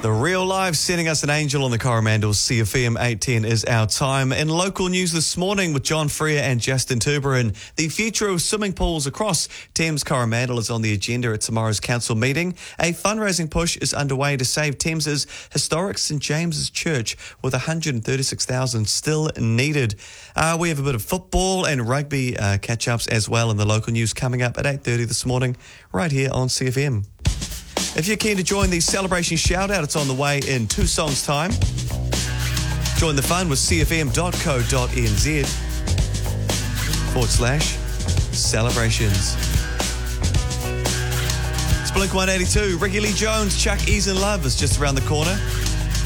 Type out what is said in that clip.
The Real Life sending us an angel on the Coromandel. CFM 810 is our time. In local news this morning with John Freer and Justin Turberin, the future of swimming pools across Thames Coromandel is on the agenda at tomorrow's council meeting. A fundraising push is underway to save Thames's historic St James's Church, with $136,000 still needed. We have a bit of football and rugby catch-ups as well in the local news coming up at 8:30 this morning, right here on CFM. If you're keen to join the celebration shout-out, it's on the way in 2 songs' time. Join the fun with cfm.co.nz/celebrations. It's Blink 182. Ricky Lee Jones, Chuck Ease in Love is just around the corner.